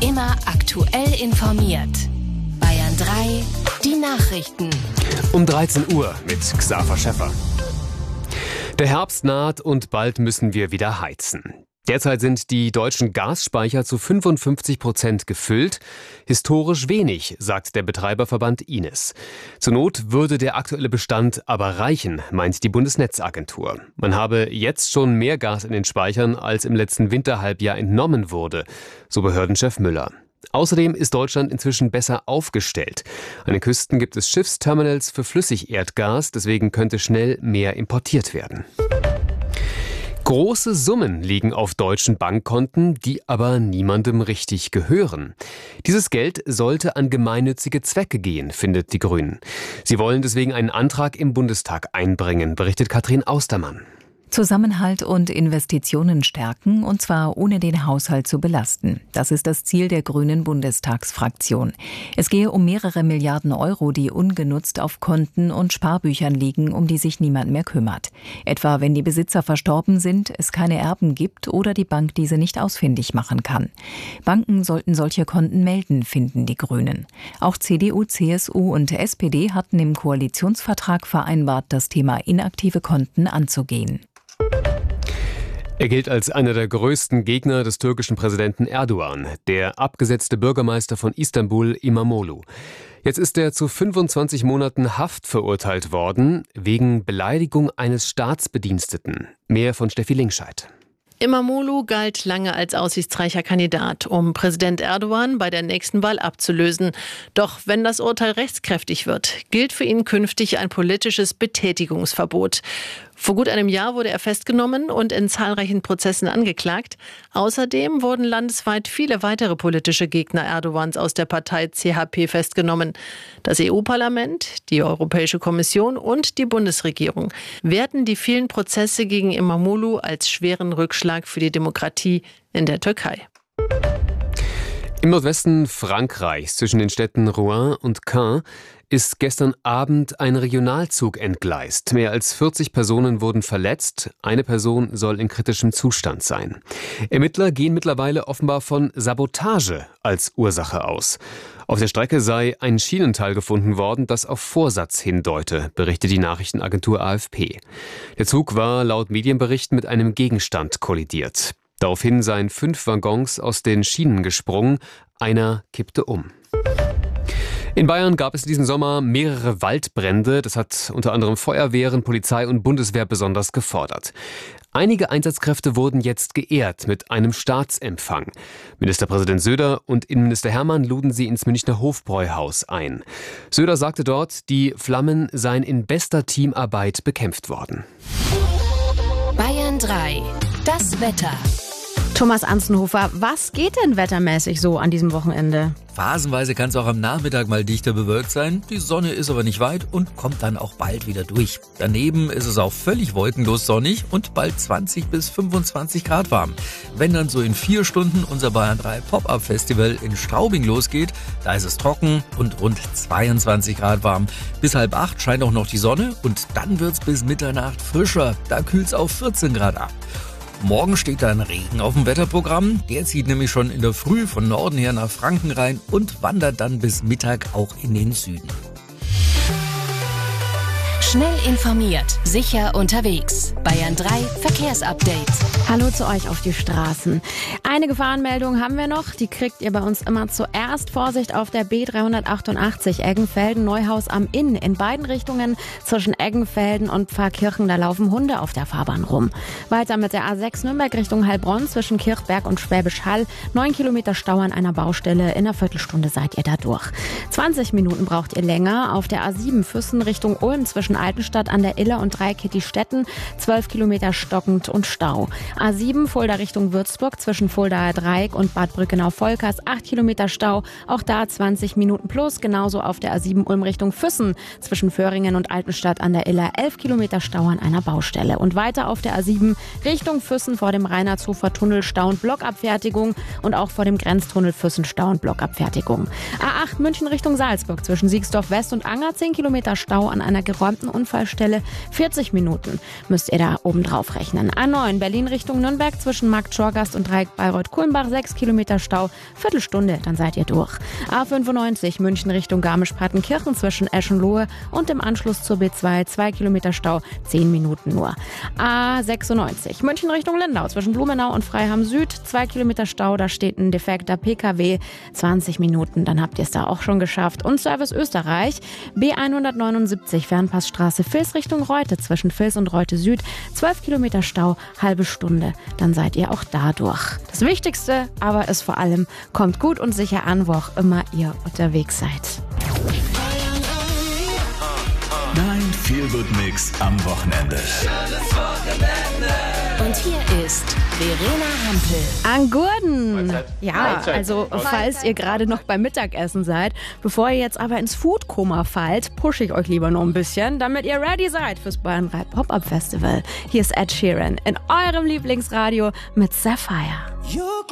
Immer aktuell informiert. Bayern 3, die Nachrichten. Um 13 Uhr mit Xaver Schäffer. Der Herbst naht und bald müssen wir wieder heizen. Derzeit sind die deutschen Gasspeicher zu 55% gefüllt. Historisch wenig, sagt der Betreiberverband Ines. Zur Not würde der aktuelle Bestand aber reichen, meint die Bundesnetzagentur. Man habe jetzt schon mehr Gas in den Speichern, als im letzten Winterhalbjahr entnommen wurde, so Behördenchef Müller. Außerdem ist Deutschland inzwischen besser aufgestellt. An den Küsten gibt es Schiffsterminals für Flüssigerdgas, deswegen könnte schnell mehr importiert werden. Große Summen liegen auf deutschen Bankkonten, die aber niemandem richtig gehören. Dieses Geld sollte an gemeinnützige Zwecke gehen, findet die Grünen. Sie wollen deswegen einen Antrag im Bundestag einbringen, berichtet Katrin Austermann. Zusammenhalt und Investitionen stärken, und zwar ohne den Haushalt zu belasten. Das ist das Ziel der Grünen Bundestagsfraktion. Es gehe um mehrere Milliarden Euro, die ungenutzt auf Konten und Sparbüchern liegen, um die sich niemand mehr kümmert. Etwa wenn die Besitzer verstorben sind, es keine Erben gibt oder die Bank diese nicht ausfindig machen kann. Banken sollten solche Konten melden, finden die Grünen. Auch CDU, CSU und SPD hatten im Koalitionsvertrag vereinbart, das Thema inaktive Konten anzugehen. Er gilt als einer der größten Gegner des türkischen Präsidenten Erdogan, der abgesetzte Bürgermeister von Istanbul, İmamoğlu. Jetzt ist er zu 25 Monaten Haft verurteilt worden, wegen Beleidigung eines Staatsbediensteten. Mehr von Steffi Linkscheid. İmamoğlu galt lange als aussichtsreicher Kandidat, um Präsident Erdogan bei der nächsten Wahl abzulösen. Doch wenn das Urteil rechtskräftig wird, gilt für ihn künftig ein politisches Betätigungsverbot. Vor gut einem Jahr wurde er festgenommen und in zahlreichen Prozessen angeklagt. Außerdem wurden landesweit viele weitere politische Gegner Erdogans aus der Partei CHP festgenommen. Das EU-Parlament, die Europäische Kommission und die Bundesregierung werten die vielen Prozesse gegen İmamoğlu als schweren Rückschlag für die Demokratie in der Türkei. Im Nordwesten Frankreichs zwischen den Städten Rouen und Caen ist gestern Abend ein Regionalzug entgleist. Mehr als 40 Personen wurden verletzt. Eine Person soll in kritischem Zustand sein. Ermittler gehen mittlerweile offenbar von Sabotage als Ursache aus. Auf der Strecke sei ein Schienenteil gefunden worden, das auf Vorsatz hindeute, berichtet die Nachrichtenagentur AFP. Der Zug war laut Medienberichten mit einem Gegenstand kollidiert. Daraufhin seien 5 Waggons aus den Schienen gesprungen, einer kippte um. In Bayern gab es in diesem Sommer mehrere Waldbrände. Das hat unter anderem Feuerwehren, Polizei und Bundeswehr besonders gefordert. Einige Einsatzkräfte wurden jetzt geehrt mit einem Staatsempfang. Ministerpräsident Söder und Innenminister Hermann luden sie ins Münchner Hofbräuhaus ein. Söder sagte dort, die Flammen seien in bester Teamarbeit bekämpft worden. Bayern 3, das Wetter. Thomas Anzenhofer, was geht denn wettermäßig so an diesem Wochenende? Phasenweise kann es auch am Nachmittag mal dichter bewölkt sein. Die Sonne ist aber nicht weit und kommt dann auch bald wieder durch. Daneben ist es auch völlig wolkenlos sonnig und bald 20 bis 25 Grad warm. Wenn dann so in 4 Stunden unser Bayern 3 Pop-Up-Festival in Straubing losgeht, da ist es trocken und rund 22 Grad warm. Bis 7:30 scheint auch noch die Sonne und dann wird's bis Mitternacht frischer. Da kühlt's auf 14 Grad ab. Morgen steht dann Regen auf dem Wetterprogramm. Der zieht nämlich schon in der Früh von Norden her nach Franken rein und wandert dann bis Mittag auch in den Süden. Schnell informiert, sicher unterwegs. Bayern 3 Verkehrsupdate. Hallo zu euch auf die Straßen. Eine Gefahrenmeldung haben wir noch, die kriegt ihr bei uns immer zuerst. Vorsicht auf der B388 Eggenfelden-Neuhaus am Inn. In beiden Richtungen zwischen Eggenfelden und Pfarrkirchen, da laufen Hunde auf der Fahrbahn rum. Weiter mit der A6 Nürnberg Richtung Heilbronn zwischen Kirchberg und Schwäbisch Hall. 9 Kilometer Stau an einer Baustelle. In einer Viertelstunde seid ihr da durch. 20 Minuten braucht ihr länger. Auf der A7 Füssen Richtung Ulm zwischen Altenstadt an der Iller und Dreikitty-Stetten. 12 Kilometer stockend und Stau. A7 Fulda Richtung Würzburg zwischen Fuldaer Dreieck und Bad Brückenau-Volkers 8 Kilometer Stau, auch da 20 Minuten plus, genauso auf der A7 Ulm Richtung Füssen zwischen Föhringen und Altenstadt an der Iller 11 Kilometer Stau an einer Baustelle und weiter auf der A7 Richtung Füssen vor dem Reinhardshofer Tunnel Stau und Blockabfertigung und auch vor dem Grenztunnel Füssen Stau und Blockabfertigung. A8 München Richtung Salzburg zwischen Siegsdorf West und Anger 10 Kilometer Stau an einer geräumten Unfallstelle. 40 Minuten müsst ihr da oben drauf rechnen. A9 Berlin Richtung Nürnberg zwischen Markt Schorgast und Dreieck Bayreuth-Kulmbach 6 Kilometer Stau, Viertelstunde, dann seid ihr durch. A95 München Richtung Garmisch-Partenkirchen zwischen Eschenlohe und im Anschluss zur B2 2 Kilometer Stau, 10 Minuten nur. A96 München Richtung Lindau zwischen Blumenau und Freiham Süd 2 Kilometer Stau, da steht ein defekter PKW, 20 Minuten, dann habt ihr es da auch schon geschafft. Und Service Österreich, B179 Fernpassstraße Vils Richtung Reute zwischen Vils und Reute Süd, 12 Kilometer Stau, halbe Stunde, dann seid ihr auch da durch. Das Wichtigste aber ist vor allem, kommt gut und sicher an, wo auch immer ihr unterwegs seid. Dein Feel-Good-Mix am Wochenende. Und hier ist Verena Hampel. An Gurden. Ja, also falls ihr gerade noch beim Mittagessen seid, bevor ihr jetzt aber ins Foodkoma fallt, pushe ich euch lieber noch ein bisschen, damit ihr ready seid fürs Bayern 3 Pop-Up Festival. Hier ist Ed Sheeran in eurem Lieblingsradio mit Sapphire.